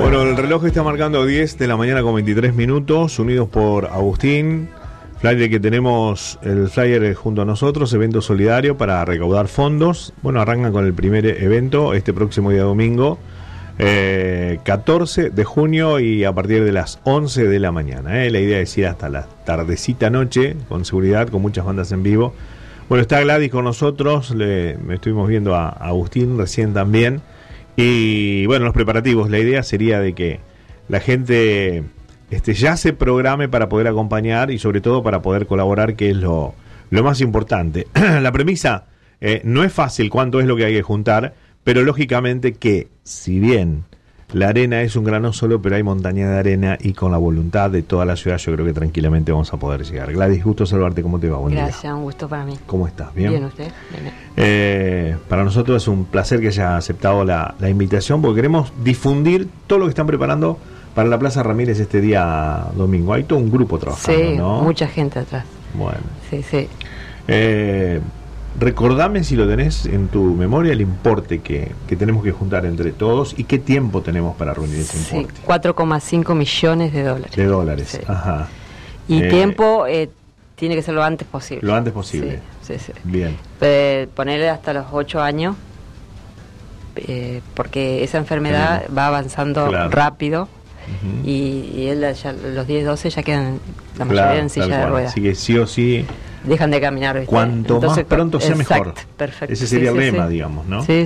Bueno, el reloj está marcando 10 de la mañana con 23 minutos, unidos por Agustín. Flyer que tenemos, el flyer junto a nosotros, evento solidario para recaudar fondos. Bueno, arrancan con el primer evento este próximo día domingo, 14 de junio y a partir de las 11 de la mañana. La idea es ir hasta la tardecita noche, con seguridad, con muchas bandas en vivo. Bueno, está Gladys con nosotros, me estuvimos viendo a Agustín recién también. Y bueno, los preparativos, la idea sería de que la gente ya se programe para poder acompañar y sobre todo para poder colaborar, que es lo más importante. La premisa, no es fácil cuánto es lo que hay que juntar, pero lógicamente que si bien la arena es un grano solo, pero hay montaña de arena y con la voluntad de toda la ciudad yo creo que tranquilamente vamos a poder llegar. Gladys, gusto saludarte, ¿cómo te va? Buen Gracias, día. Un gusto para mí. ¿Cómo estás? ¿Bien? Bien, ¿usted? Bien. Para nosotros es un placer que haya aceptado la invitación, porque queremos difundir todo lo que están preparando para la Plaza Ramírez este día domingo. Hay todo un grupo trabajando, sí, ¿no? Mucha gente atrás. Bueno. Sí. Recordame, si lo tenés en tu memoria, el importe que tenemos que juntar entre todos y qué tiempo tenemos para reunir ese importe. 4,5 millones de dólares. De dólares, sí. Ajá. Y tiempo tiene que ser lo antes posible. Lo antes posible. Sí. Bien. Ponerle hasta los 8 años, porque esa enfermedad va avanzando rápido. Uh-huh. Y él ya, los 10, 12 ya quedan la mayoría en silla de ruedas. Así que sí o sí dejan de caminar, ¿viste? Cuanto entonces, más pronto sea mejor. Perfecto. Ese sería el lema, digamos, ¿no? Sí.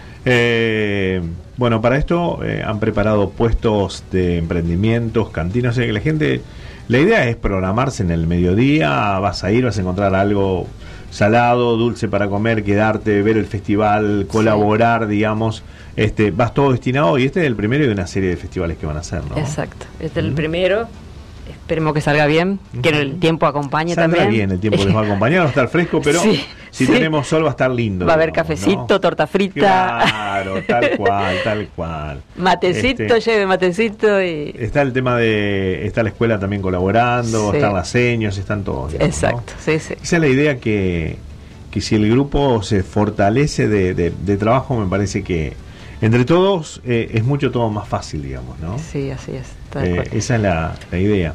Bueno, para esto han preparado puestos de emprendimientos, cantinas, o sea que la gente, la idea es programarse en el mediodía, vas a encontrar algo salado, dulce para comer, quedarte, ver el festival, colaborar, digamos. Vas todo destinado, y este es el primero de una serie de festivales que van a hacer, ¿no? Exacto, este es el primero. Esperemos que salga bien, que el tiempo acompañe. Saldrá también. Bien, el tiempo les va a acompañar, va a estar fresco, pero si tenemos sol va a estar lindo. Va a haber cafecito, ¿no? Torta frita. Claro, tal cual. Matecito, lleve matecito. Está el tema está la escuela también colaborando, están las señas, están todos. Digamos, exacto, ¿no? Sí. Esa es la idea que si el grupo se fortalece de trabajo, me parece que entre todos es mucho todo más fácil, digamos, ¿no? Sí, así es. Esa es la idea.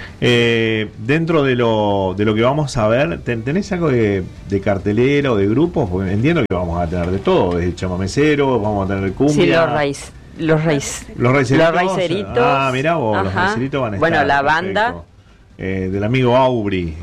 Dentro de lo que vamos a ver, ¿tenés algo de cartelera o de grupos? Porque entiendo que vamos a tener de todo, desde chamamecero, vamos a tener cumbia. Sí, los raiceritos. Ah, mirá vos, los raiceritos van a estar. Bueno, la banda. Del amigo Aubry,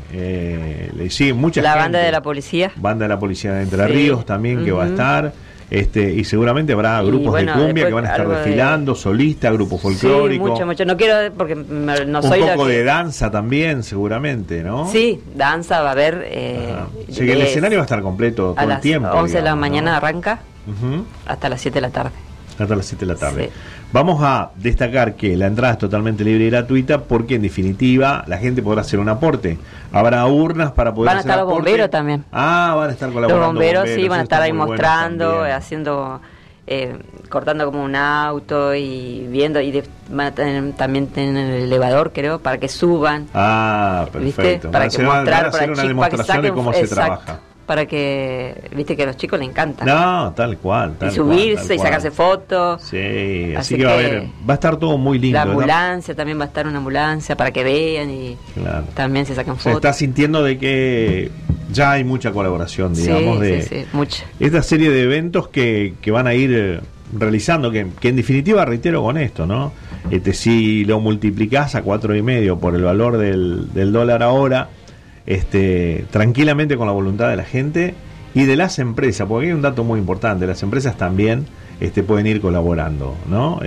le sigue mucha gente. La banda de la policía. Banda de la policía de Entre Ríos también, que va a estar. Y seguramente habrá grupos de cumbia que van a estar desfilando, solistas, grupo folclórico. Sí, mucho. No quiero, porque no soy. Un poco de danza también, seguramente, ¿no? Sí, danza va a haber. O sea que el escenario va a estar completo todo el tiempo. A las 11 de la mañana, ¿no? Arranca hasta las 7 de la tarde. Hasta las 7 de la tarde. Sí. Vamos a destacar que la entrada es totalmente libre y gratuita, porque en definitiva la gente podrá hacer un aporte. Habrá urnas para poder hacer aporte. Van a estar los bomberos también. Van a estar colaborando. Los bomberos sí, van a estar ahí mostrando, haciendo, cortando como un auto y viendo, y van a tener, también tener el elevador, creo, para que suban. Perfecto. ¿Viste? Para que mostrar, hacer una demostración de cómo se trabaja. Para que, viste que a los chicos les encanta. No, tal cual. Y subirse y sacarse fotos. Sí, así que va a estar todo muy lindo. La ambulancia, también va a estar una ambulancia para que vean y también se saquen fotos. Se está sintiendo de que ya hay mucha colaboración, digamos, sí, mucha. Esta serie de eventos que van a ir realizando, que en definitiva, reitero con esto, ¿no? Si lo multiplicás a 4,5 por el valor del dólar ahora, tranquilamente, con la voluntad de la gente y de las empresas, porque hay un dato muy importante: las empresas también pueden ir colaborando, ¿no?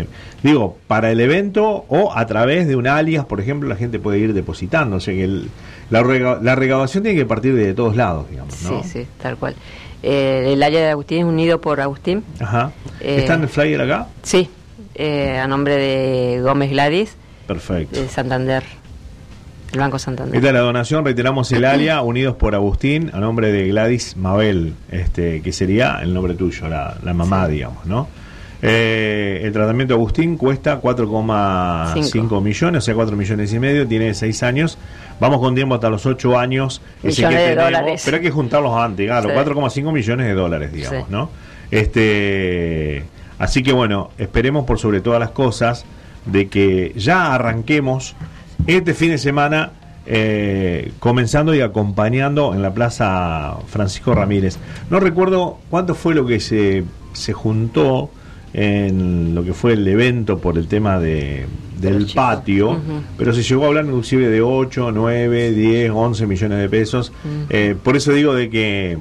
Para el evento o a través de un alias, por ejemplo, la gente puede ir depositando, o sea que la recaudación tiene que partir de todos lados, digamos, ¿no? Sí, tal cual. El área de Agustín es unido por Agustín. Ajá. ¿Está en el flyer acá? Sí, a nombre de Gómez Gladys. Perfecto. De Santander. El Banco Santander. Esta es la donación, reiteramos el área, unidos por Agustín, a nombre de Gladys Mabel, que sería el nombre tuyo, la mamá, digamos, ¿no? El tratamiento de Agustín cuesta 4,5 millones, o sea, 4,5 millones, tiene 6 años. Vamos con tiempo hasta los 8 años. Millones de dólares. Pero hay que juntarlos antes, claro, 4,5 millones de dólares, digamos, ¿no? Así que bueno, esperemos por sobre todas las cosas de que ya arranquemos este fin de semana comenzando y acompañando en la Plaza Francisco Ramírez. No recuerdo cuánto fue lo que se juntó en lo que fue el evento por el tema del patio, pero se llegó a hablar inclusive de 8, 9, 10, 11 millones de pesos. Por eso digo de que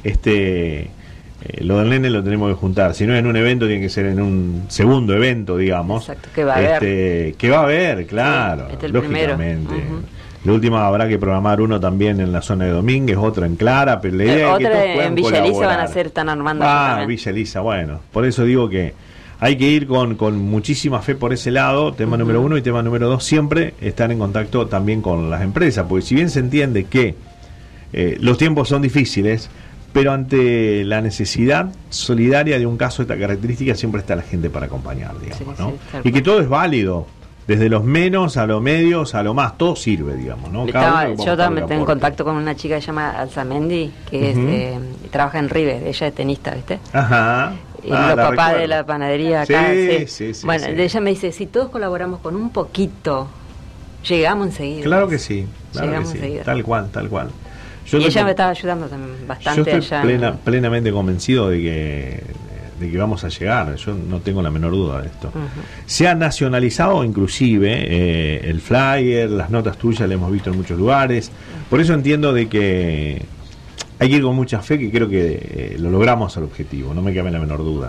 lo del nene lo tenemos que juntar. Si no es en un evento, tiene que ser en un segundo evento, digamos. Exacto, que va a haber. Que va a haber, claro, sí, lógicamente. La última habrá que programar uno también en la zona de Domínguez, otro en Clara, pero la idea es que todos puedan en Villa Elisa van a ser, están armando. Villa Elisa, bueno, por eso digo que hay que ir con muchísima fe por ese lado, tema número 1, y tema número 2, siempre estar en contacto también con las empresas, porque si bien se entiende que los tiempos son difíciles, pero ante la necesidad solidaria de un caso de esta característica siempre está la gente para acompañar, digamos, ¿no? Sí, y que todo es válido, desde los menos a los medios a lo más, todo sirve, digamos, ¿no? Yo también tengo contacto con una chica que se llama Alzamendi, que trabaja en River, ella es tenista, ¿viste? Ajá. Y los papás de la panadería acá. Sí, bueno, ella me dice, si todos colaboramos con un poquito, llegamos enseguida. Claro que sí, llegamos enseguida. Tal cual. Y ella me estaba ayudando también bastante. Yo estoy plenamente convencido de que vamos a llegar. Yo no tengo la menor duda de esto. Se ha nacionalizado inclusive el flyer, las notas tuyas, las hemos visto en muchos lugares. Por eso entiendo de que hay que ir con mucha fe, que creo que lo logramos al objetivo, no me cabe la menor duda.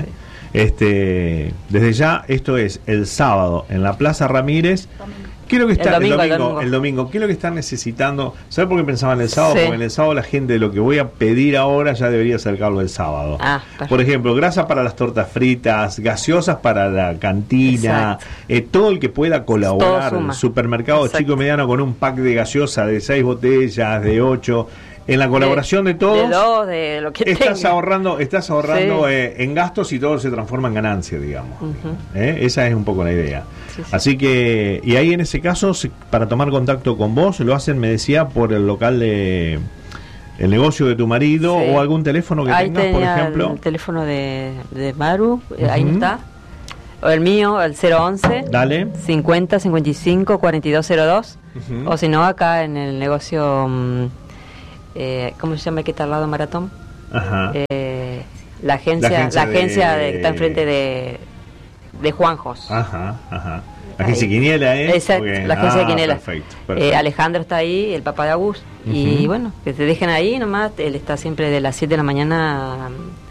Desde ya, esto es el sábado en la Plaza Ramírez. ¿Qué es lo que está el domingo? ¿Qué es lo que están necesitando? ¿Sabes por qué pensaba en el sábado? Porque en el sábado la gente, lo que voy a pedir ahora ya debería acercarlo el sábado. Por ejemplo, grasa para las tortas fritas, gaseosas para la cantina, todo el que pueda colaborar, el supermercado chico y mediano con un pack de gaseosa de 6 botellas, de 8. En la colaboración de todos, de lo que estás ahorrando en gastos y todo se transforma en ganancia, digamos. Esa es un poco la idea. Así que, y ahí en ese caso, para tomar contacto con vos, lo hacen, me decía, por el local de el negocio de tu marido o algún teléfono que ahí tengas, por ejemplo. El teléfono de Maru, ahí está. O el mío, el 011 Dale. 50 55 4202. O si no, acá en el negocio... ¿cómo se llama el que está al lado de Maratón? La agencia que está enfrente de Juanjos. La agencia Quiniela, Exacto, la agencia Quiniela. Perfecto. Alejandro está ahí, el papá de Agus. Y bueno, que te dejen ahí nomás. Él está siempre de las 7 de la mañana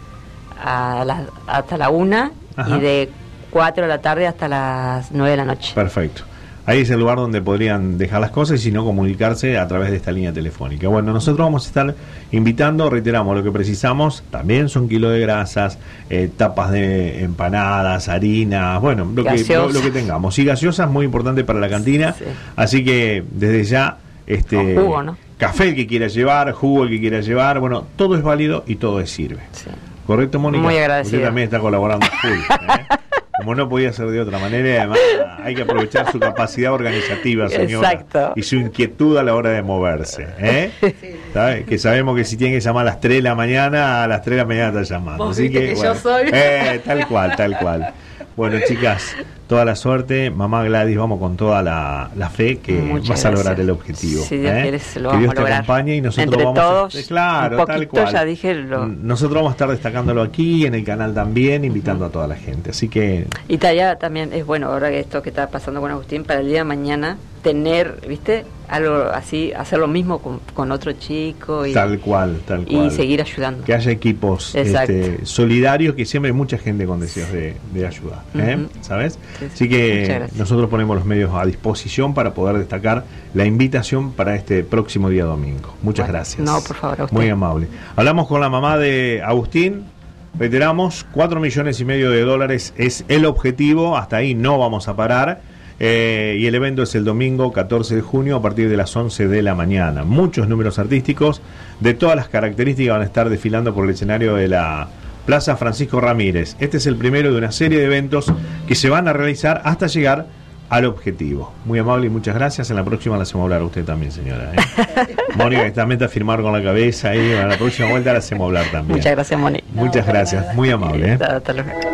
hasta la 1 y de 4 de la tarde hasta las 9 de la noche. Perfecto. Ahí es el lugar donde podrían dejar las cosas y si no comunicarse a través de esta línea telefónica. Bueno, nosotros vamos a estar invitando, reiteramos, lo que precisamos también son kilos de grasas, tapas de empanadas, harinas, bueno, lo que tengamos. Y gaseosas, muy importante para la cantina, así que desde ya, jugo, ¿no? Café el que quiera llevar, jugo el que quiera llevar, bueno, todo es válido y todo sirve. ¿Correcto, Mónica? Muy agradecido. Usted también está colaborando full, como no podía ser de otra manera, y además hay que aprovechar su capacidad organizativa, señora. Exacto. Y su inquietud a la hora de moverse. ¿Sabe? Que sabemos que si tiene que llamar a las 3 de la mañana, a las 3 de la mañana está llamando. Así que bueno, yo soy. Tal cual. Bueno, chicas, toda la suerte. Mamá Gladys, vamos con toda la fe que vas a lograr el objetivo. Si Dios quiere, lo que Dios te acompañe y nosotros entre vamos todos, claro, tal cual. Ya dije nosotros vamos a estar destacándolo aquí en el canal también, invitando a toda la gente. Así que y talla también es bueno ahora que esto que está pasando con Agustín, para el día de mañana tener, ¿viste? Algo así, hacer lo mismo con otro chico y tal cual. Y seguir ayudando. Que haya equipos solidarios, que siempre hay mucha gente con deseos de ayudar, ¿sabes? Sí. Así que nosotros ponemos los medios a disposición para poder destacar la invitación para este próximo día domingo. Muchas gracias. No, por favor, a usted. Muy amable. Hablamos con la mamá de Agustín. Reiteramos, $4,5 millones es el objetivo. Hasta ahí no vamos a parar. Y el evento es el domingo 14 de junio a partir de las 11 de la mañana. Muchos números artísticos de todas las características van a estar desfilando por el escenario de la Plaza Francisco Ramírez. Este es el primero de una serie de eventos que se van a realizar hasta llegar al objetivo. Muy amable y muchas gracias. En la próxima la hacemos hablar a usted también, señora. Mónica, que también está a firmar con la cabeza. Y a la próxima vuelta la hacemos hablar también. Muchas gracias, Mónica. Muchas gracias. Muy amable. Hasta luego.